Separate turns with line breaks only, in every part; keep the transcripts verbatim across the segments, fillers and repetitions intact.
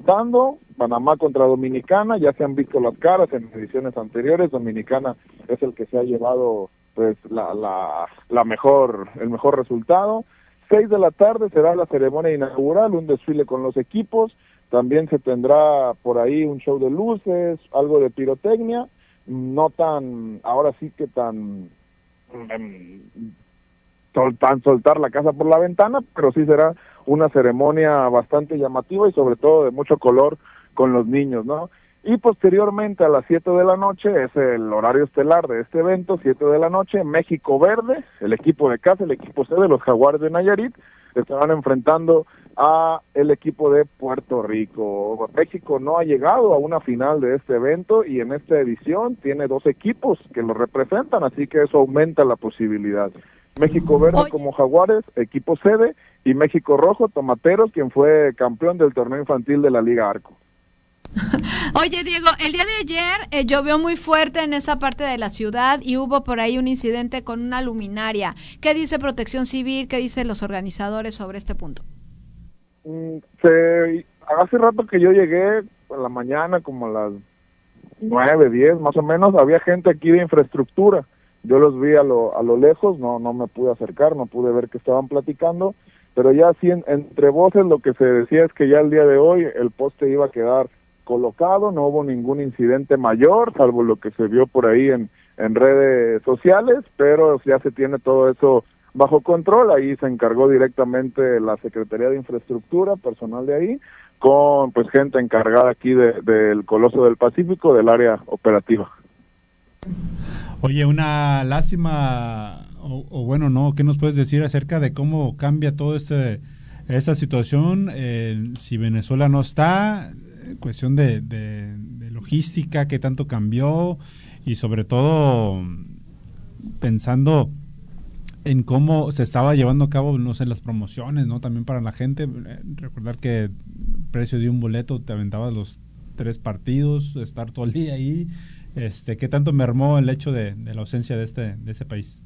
enfrentando. Panamá contra Dominicana, ya se han visto las caras en ediciones anteriores. Dominicana es el que se ha llevado pues la, la, la mejor, el mejor resultado. Seis de la tarde será la ceremonia inaugural, un desfile con los equipos. También se tendrá por ahí un show de luces, algo de pirotecnia, no tan, ahora sí que tan, tan soltar la casa por la ventana, pero sí será una ceremonia bastante llamativa y sobre todo de mucho color con los niños, ¿no? Y posteriormente a las siete de la noche, es el horario estelar de este evento, siete de la noche, México Verde, el equipo de casa, el equipo C de los Jaguares de Nayarit, estarán enfrentando a el equipo de Puerto Rico. México no ha llegado a una final de este evento y en esta edición tiene dos equipos que lo representan, así que eso aumenta la posibilidad. México Verde Oye. como Jaguares, equipo sede, y México Rojo, Tomateros, quien fue campeón del torneo infantil de la Liga Arco.
Oye, Diego, el día de ayer eh, llovió muy fuerte en esa parte de la ciudad y hubo por ahí un incidente con una luminaria. ¿Qué dice Protección Civil? ¿Qué dicen los organizadores sobre este punto?
Mm, se, hace rato que yo llegué, por la mañana, como a las nueve, diez más o menos, había gente aquí de infraestructura. Yo los vi a lo, a lo lejos, no, no me pude acercar, no pude ver que estaban platicando, pero ya así en, entre voces lo que se decía es que ya el día de hoy el poste iba a quedar colocado, no hubo ningún incidente mayor, salvo lo que se vio por ahí en, en redes sociales, pero ya se tiene todo eso bajo control. Ahí se encargó directamente la Secretaría de Infraestructura, personal de ahí, con pues gente encargada aquí de, del Coloso del Pacífico, del área operativa.
Oye, una lástima, o, o bueno, no, ¿qué nos puedes decir acerca de cómo cambia todo este esta situación? Eh, si Venezuela no está, cuestión de, de, de logística, qué tanto cambió, y sobre todo pensando en cómo se estaba llevando a cabo, no sé, las promociones, ¿no? También para la gente, recordar que el precio de un boleto te aventaba los tres partidos, estar todo el día ahí. Este, ¿qué tanto mermó el hecho de, de la ausencia de este de este país?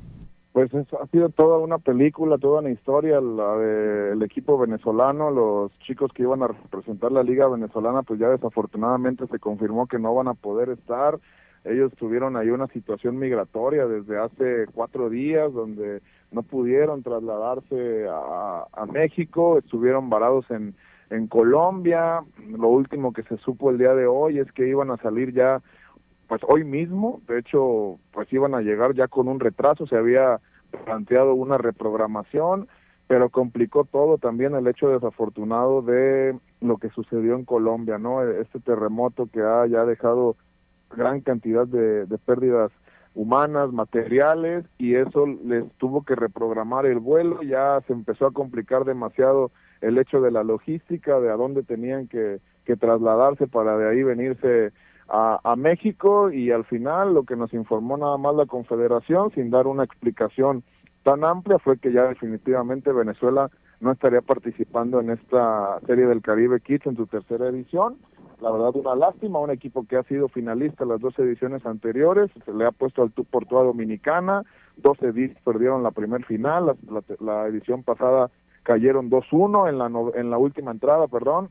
Pues es, ha sido toda una película, toda una historia, la del equipo venezolano, los chicos que iban a representar la liga venezolana, pues ya desafortunadamente se confirmó que no van a poder estar. Ellos tuvieron ahí una situación migratoria desde hace cuatro días, donde no pudieron trasladarse a, a México, estuvieron varados en, en Colombia. Lo último que se supo el día de hoy es que iban a salir ya pues hoy mismo, de hecho, pues iban a llegar ya con un retraso, se había planteado una reprogramación, pero complicó todo también el hecho desafortunado de lo que sucedió en Colombia, ¿no? Este terremoto que ha ya dejado gran cantidad de, de pérdidas humanas, materiales, y eso les tuvo que reprogramar el vuelo, ya se empezó a complicar demasiado el hecho de la logística, de a dónde tenían que, que trasladarse para de ahí venirse A, a México, y al final lo que nos informó nada más la Confederación, sin dar una explicación tan amplia, fue que ya definitivamente Venezuela no estaría participando en esta Serie del Caribe Kids en su tercera edición. La verdad, una lástima, un equipo que ha sido finalista en las dos ediciones anteriores, se le ha puesto al tú por tú a Dominicana, doce edis perdieron la primer final, la, la, la edición pasada cayeron dos uno en la, no, en la última entrada, perdón,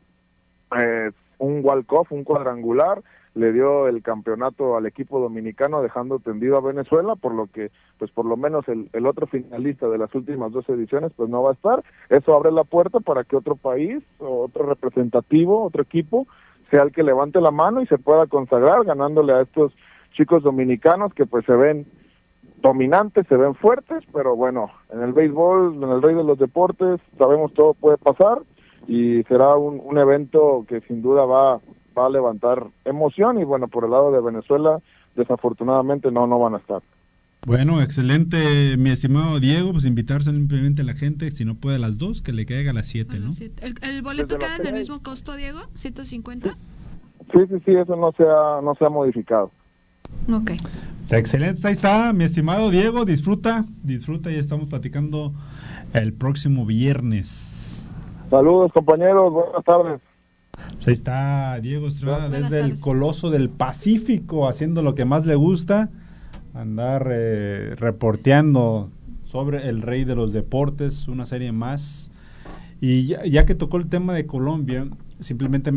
eh, un walk-off, un cuadrangular, le dio el campeonato al equipo dominicano dejando tendido a Venezuela, por lo que pues por lo menos el, el otro finalista de las últimas dos ediciones pues no va a estar. Eso abre la puerta para que otro país, o otro representativo, otro equipo, sea el que levante la mano y se pueda consagrar ganándole a estos chicos dominicanos que pues se ven dominantes, se ven fuertes, pero bueno, en el béisbol, en el rey de los deportes, sabemos todo puede pasar, y será un, un evento que sin duda va va a levantar emoción, y bueno, por el lado de Venezuela, desafortunadamente no, no van a estar.
Bueno, excelente, mi estimado Diego, pues invitar simplemente a la gente, si no puede a las dos, que le caiga a las siete, ¿no?
¿El, el boleto queda en el mismo costo, Diego? ¿ciento cincuenta?
Sí, sí, sí, eso no se ha, no se ha modificado.
Ok.
Excelente, ahí está, mi estimado Diego, disfruta, disfruta, y estamos platicando el próximo viernes.
Saludos, compañeros, buenas tardes.
Pues ahí está Diego Estrada desde el Coloso del Pacífico, haciendo lo que más le gusta, andar eh, reporteando sobre el rey de los deportes, una serie más. Y ya, ya que tocó el tema de Colombia, simplemente